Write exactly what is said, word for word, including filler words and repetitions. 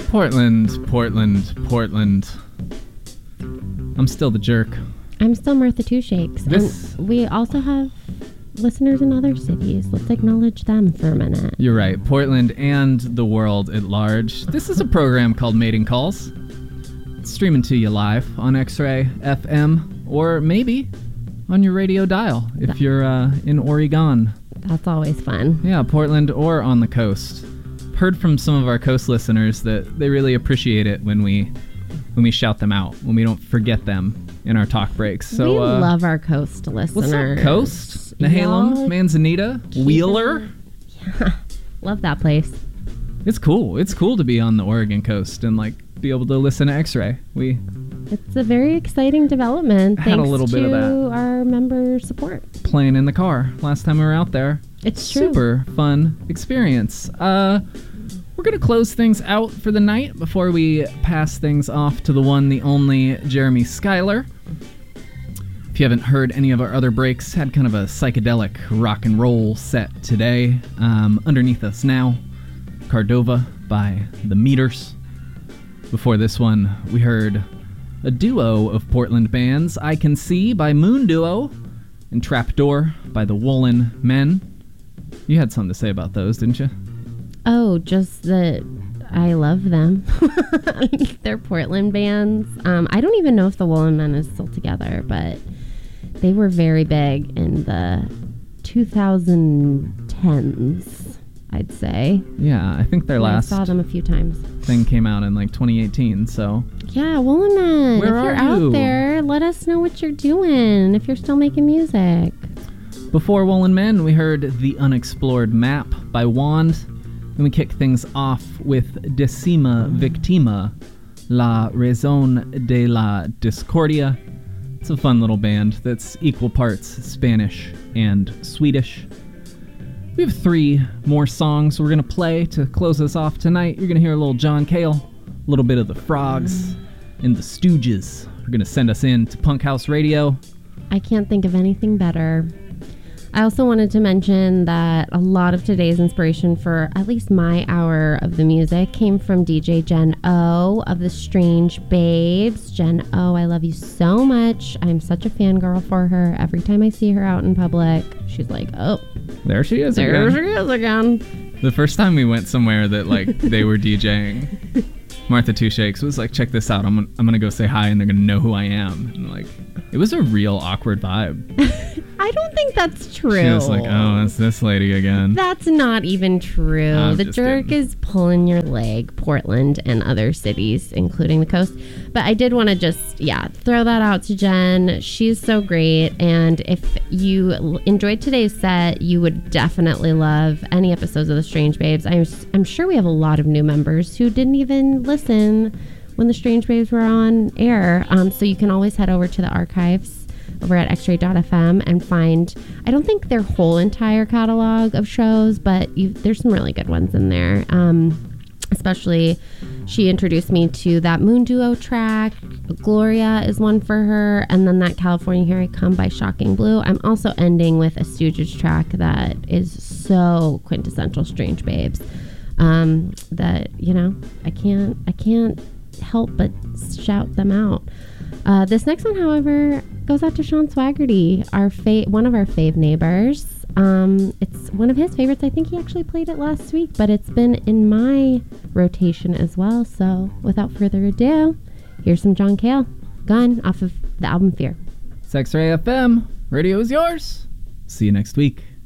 Portland, Portland, Portland. I'm still the jerk. I'm still Martha Two Shakes. This, and we also have listeners in other cities. Let's acknowledge them for a minute. You're right. Portland and the world at large. This is a program called Mating Calls. It's streaming to you live on X-Ray F M or maybe on your radio dial if you're uh, in Oregon. That's always fun. Yeah, Portland or on the coast. Heard from some of our coast listeners that they really appreciate it when we when we shout them out, when we don't forget them in our talk breaks. So we uh, love our coast listeners. What's up, Coast? Nehalem, Y'all Manzanita, Wheeler. Yeah, love that place. It's cool. It's cool to be on the Oregon coast and like be able to listen to X-Ray. We It's a very exciting development. Had a thanks little bit to of that. our member support. Playing in the car last time we were out there. It's true. Super fun experience. Uh, we're going to close things out for the night before we pass things off to the one, the only Jeremy Schuyler. If you haven't heard any of our other breaks, had kind of a psychedelic rock and roll set today. Um, underneath us now, Cardova by The Meters. Before this one, we heard a duo of Portland bands, I Can See by Moon Duo and Trapdoor by the Woolen Men. You had something to say about those, didn't you? Oh, just that I love them. They're Portland bands. Um, I don't even know if the Woolen Men is still together, but they were very big in the twenty tens, I'd say. Yeah, I think their And last I saw them a few times. thing came out in like twenty eighteen, so... Yeah, Woolen Men. Where if you're are you? out there, let us know what you're doing, if you're still making music. Before Woolen Men, we heard The Unexplored Map by Wand. And we kick things off with Decima Victima, La Raison de la Discordia. It's a fun little band that's equal parts Spanish and Swedish. We have three more songs we're going to play to close us off tonight. You're going to hear a little John Cale, a little bit of the Frogs, and the Stooges. We're going to send us in to Punk House Radio. I can't think of anything better. I also wanted to mention that a lot of today's inspiration for at least my hour of the music came from D J Jen O of the Strange Babes. Jen O, I love you so much. I'm such a fangirl for her. Every time I see her out in public, she's like, oh, there she is there again. she is again. The first time we went somewhere that like they were DJing, Martha Two Shakes was like, check this out. I'm gonna, I'm gonna go say hi and they're gonna know who I am. And like, it was a real awkward vibe. I don't think that's true. She was like, oh, it's this lady again. That's not even true. I'm the just jerk kidding. is pulling your leg, Portland and other cities, including the coast. But I did want to just, yeah, throw that out to Jen. She's so great. And if you l- enjoyed today's set, you would definitely love any episodes of The Strange Babes. I'm, I'm sure we have a lot of new members who didn't even listen when The Strange Babes were on air. Um, so you can always head over to the archives over at x ray dot f m and find, I don't think their whole entire catalog of shows, but you, there's some really good ones in there. Um, especially, she introduced me to that Moon Duo track. Gloria is one for her. And then that California Here I Come by Shocking Blue. I'm also ending with a Stooges track that is so quintessential Strange Babes. Um, that, you know, I can't, I can't help but shout them out. Uh, this next one, however, goes out to Sean Swaggerty, our fa- one of our fave neighbors. Um, it's one of his favorites. I think he actually played it last week, but it's been in my rotation as well. So without further ado, here's some John Cale, Gun, off of the album Fear. X-Ray F M, radio is yours. See you next week.